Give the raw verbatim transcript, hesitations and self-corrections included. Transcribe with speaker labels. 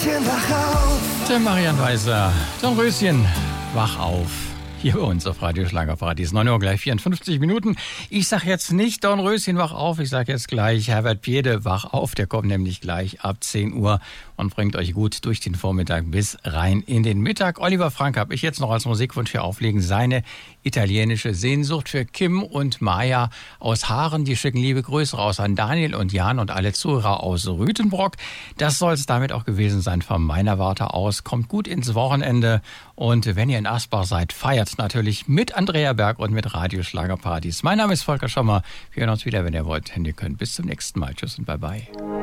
Speaker 1: Dornröschen, wach auf.
Speaker 2: Der Marian Weiser, Dornröschen, wach auf. Hier bei uns auf Radio Schlagerparadies. neun Uhr gleich vierundfünfzig Minuten. Ich sag jetzt nicht Dornröschen, wach auf. Ich sag jetzt gleich Herbert Piede, wach auf. Der kommt nämlich gleich ab zehn Uhr und bringt euch gut durch den Vormittag bis rein in den Mittag. Oliver Frank habe ich jetzt noch als Musikwunsch hier auflegen. Seine italienische Sehnsucht für Kim und Maja aus Haaren. Die schicken liebe Grüße raus an Daniel und Jan und alle Zuhörer aus Rütenbrock. Das soll es damit auch gewesen sein von meiner Warte aus. Kommt gut ins Wochenende. Und wenn ihr in Asbach seid, feiert natürlich mit Andrea Berg und mit Radio Schlagerparadies. Mein Name ist Volker Schommer. Wir hören uns wieder, wenn ihr wollt. Und ihr könnt bis zum nächsten Mal. Tschüss und bye bye.